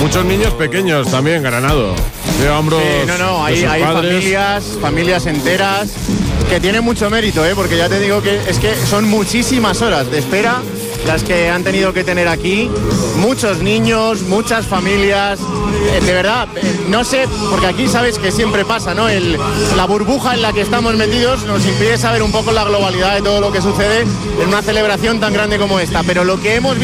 Muchos niños pequeños también, Granado. De hombros. Hay familias enteras que tienen mucho mérito, porque ya te digo que es que son muchísimas horas de espera las que han tenido que tener aquí, muchos niños, muchas familias, de verdad, no sé, porque aquí sabes que siempre pasa, ¿no? La burbuja en la que estamos metidos nos impide saber un poco la globalidad de todo lo que sucede en una celebración tan grande como esta, pero lo que hemos visto